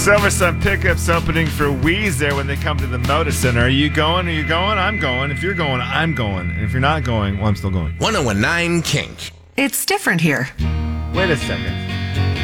Silver Sun Pickups opening for Weezer when they come to the Moda Center. Are you going? Are you going? I'm going. If you're going, I'm going. And if you're not going, well, I'm still going. 1019 Kink. It's different here. Wait a second.